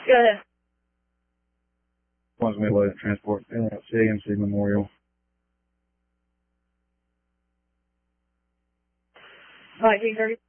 Go ahead. One's Midway Transport, CMC Memorial. 1930.